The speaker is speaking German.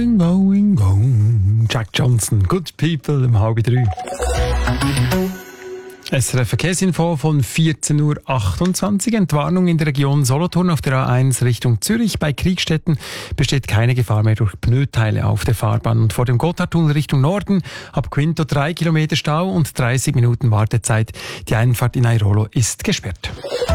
Going, going. Jack Johnson, Good People, um 2:30. SRF Verkehrsinfo von 14.28 Uhr. Entwarnung in der Region Solothurn auf der A1 Richtung Zürich. Bei Kriegstetten besteht keine Gefahr mehr durch Pneuteile auf der Fahrbahn. Und vor dem Gotthardtunnel Richtung Norden ab Quinto 3 Kilometer Stau und 30 Minuten Wartezeit. Die Einfahrt in Airolo ist gesperrt.